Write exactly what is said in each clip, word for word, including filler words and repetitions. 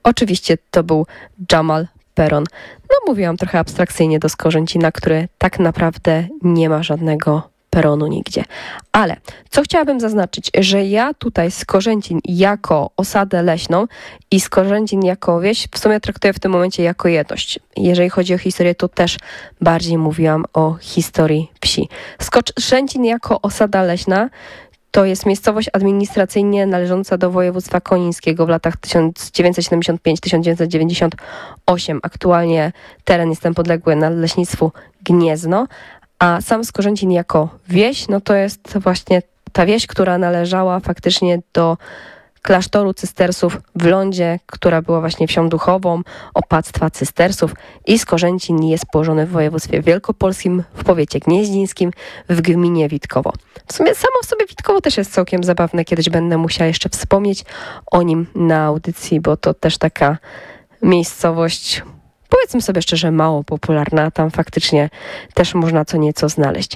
Oczywiście to był Jamal Peron. No mówiłam trochę abstrakcyjnie do Skorzęcina, który tak naprawdę nie ma żadnego peronu nigdzie. Ale co chciałabym zaznaczyć, że ja tutaj Skorzęcin jako osadę leśną i Skorzęcin jako wieś w sumie traktuję w tym momencie jako jedność. Jeżeli chodzi o historię, to też bardziej mówiłam o historii wsi. Skorzęcin jako osada leśna to jest miejscowość administracyjnie należąca do województwa konińskiego w latach tysiąc dziewięćset siedemdziesiąt pięć do tysiąc dziewięćset dziewięćdziesiąt osiem. Aktualnie teren jest ten podległy Nadleśnictwu Gniezno, a sam Skorzęcin jako wieś, no to jest właśnie ta wieś, która należała faktycznie do klasztoru cystersów w Lądzie, która była właśnie wsią duchową opactwa cystersów, i Skorzęcin jest położony w województwie wielkopolskim, w powiecie gnieźnieńskim, w gminie Witkowo. W sumie samo w sobie Witkowo też jest całkiem zabawne, kiedyś będę musiała jeszcze wspomnieć o nim na audycji, bo to też taka miejscowość, powiedzmy sobie szczerze, mało popularna, tam faktycznie też można co nieco znaleźć.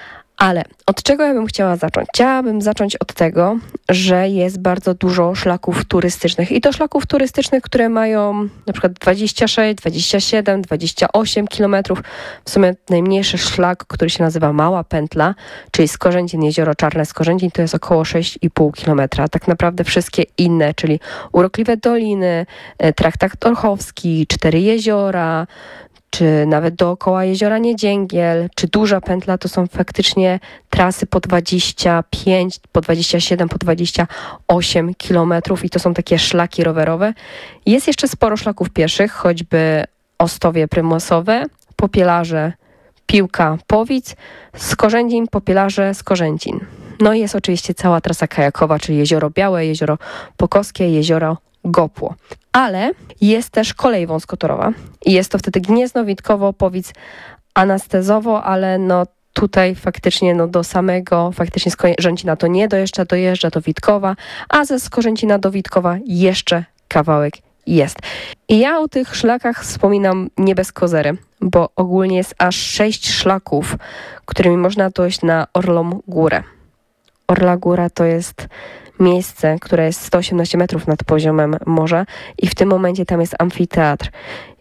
Ale od czego ja bym chciała zacząć? Chciałabym zacząć od tego, że jest bardzo dużo szlaków turystycznych. I to szlaków turystycznych, które mają na przykład dwadzieścia sześć, dwadzieścia siedem, dwadzieścia osiem kilometrów. W sumie najmniejszy szlak, który się nazywa Mała Pętla, czyli Skorzęcin, Jezioro Czarne Skorzęcin, to jest około sześć i pół kilometra. Tak naprawdę wszystkie inne, czyli Urokliwe Doliny, Traktat Orchowski, Cztery Jeziora, czy nawet dookoła Jeziora Niedzięgiel, czy Duża Pętla, to są faktycznie trasy po dwadzieścia pięć, po dwadzieścia siedem, po dwadzieścia osiem kilometrów i to są takie szlaki rowerowe. Jest jeszcze sporo szlaków pieszych, choćby Ostowie Prymosowe, Popielarze, Piłka, Powic, Skorzęcin, Popielarze, Skorzęcin. No i jest oczywiście cała trasa kajakowa, czyli Jezioro Białe, Jezioro Pokoskie, Jezioro Gopło. Ale jest też kolej wąskotorowa i jest to wtedy Gniezno, Witkowo, Powic, Anastezowo, ale no tutaj faktycznie no do samego faktycznie Skorzęcina to nie dojeżdża, dojeżdża do Witkowa, a ze Skorzęcina do Witkowa jeszcze kawałek jest. I ja o tych szlakach wspominam nie bez kozery, bo ogólnie jest aż sześć szlaków, którymi można dojść na Orlą Górę. Orla Góra to jest miejsce, które jest sto osiemnaście metrów nad poziomem morza i w tym momencie tam jest amfiteatr.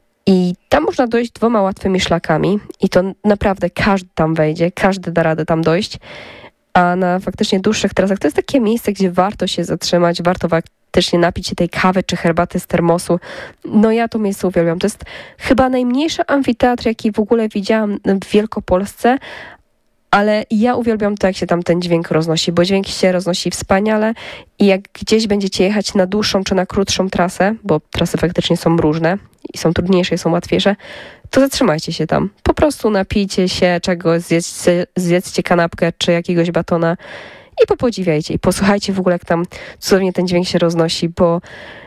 I tam można dojść dwoma łatwymi szlakami i to naprawdę każdy tam wejdzie, każdy da radę tam dojść, a na faktycznie dłuższych trasach to jest takie miejsce, gdzie warto się zatrzymać, warto faktycznie napić się tej kawy czy herbaty z termosu. No ja to miejsce uwielbiam. To jest chyba najmniejszy amfiteatr, jaki w ogóle widziałam w Wielkopolsce, ale ja uwielbiam to, jak się tam ten dźwięk roznosi, bo dźwięk się roznosi wspaniale i jak gdzieś będziecie jechać na dłuższą czy na krótszą trasę, bo trasy faktycznie są różne i są trudniejsze i są łatwiejsze, to zatrzymajcie się tam. Po prostu napijcie się czegoś, zjedzcie, zjedzcie kanapkę czy jakiegoś batona i popodziwiajcie i posłuchajcie w ogóle, jak tam cudownie ten dźwięk się roznosi, bo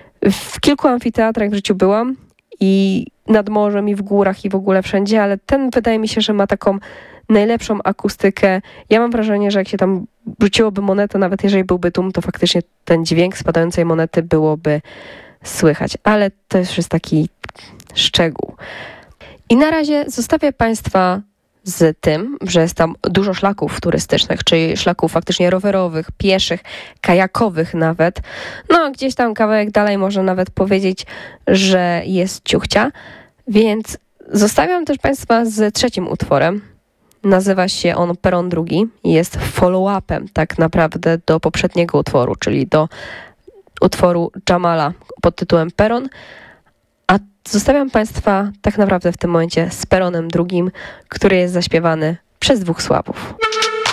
w kilku amfiteatrach w życiu byłam i nad morzem i w górach i w ogóle wszędzie, ale ten wydaje mi się, że ma taką najlepszą akustykę. Ja mam wrażenie, że jak się tam rzuciłoby monetę, nawet jeżeli byłby tłum, to faktycznie ten dźwięk spadającej monety byłoby słychać. Ale to już jest taki szczegół. I na razie zostawię Państwa z tym, że jest tam dużo szlaków turystycznych, czyli szlaków faktycznie rowerowych, pieszych, kajakowych nawet. No gdzieś tam kawałek dalej można nawet powiedzieć, że jest ciuchcia. Więc zostawiam też Państwa z trzecim utworem. Nazywa się on Peron drugi i jest follow-upem tak naprawdę do poprzedniego utworu, czyli do utworu Jamala pod tytułem Peron. A zostawiam Państwa tak naprawdę w tym momencie z Peronem drugim, który jest zaśpiewany przez dwóch Sławów.